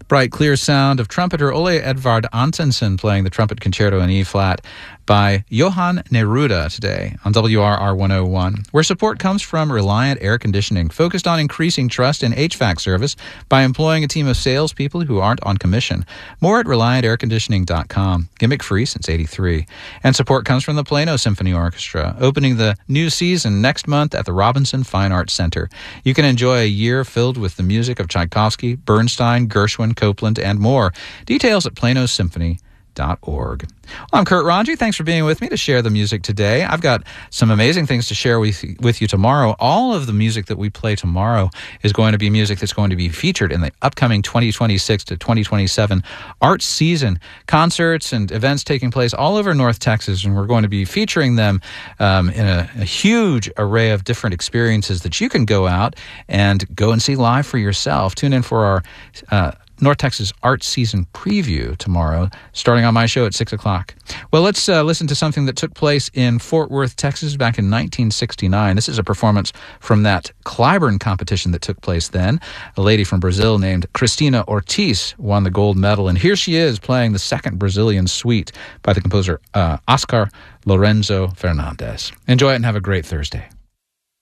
bright, clear sound of trumpeter Ole Edvard Antonsen playing the trumpet concerto in E-flat by Johan Neruda today on WRR 101, where support comes from Reliant Air Conditioning, focused on increasing trust in HVAC service by employing a team of salespeople who aren't on commission. More at ReliantAirConditioning.com. Gimmick-free since '83. And support comes from the Plano Symphony Orchestra, opening the new season next month at the Robinson Fine Arts Center. You can enjoy a year filled with the music of Tchaikovsky, Bernstein, Gershwin, Copland, and more. Details at planosymphony.org. Well, I'm Kurt Ranji. Thanks for being with me to share the music today. I've got some amazing things to share with you tomorrow. All of the music that we play tomorrow is going to be music that's going to be featured in the upcoming 2026 to 2027 arts season. Concerts and events taking place all over North Texas, and we're going to be featuring them in a huge array of different experiences that you can go out and go and see live for yourself. Tune in for our North Texas Arts Season preview tomorrow, starting on my show at 6 o'clock. Well, let's listen to something that took place in Fort Worth, Texas back in 1969. This is a performance from that Clyburn competition that took place then. A lady from Brazil named Cristina Ortiz won the gold medal, and here she is playing the second Brazilian suite by the composer Oscar Lorenzo Fernandes. Enjoy it and have a great Thursday.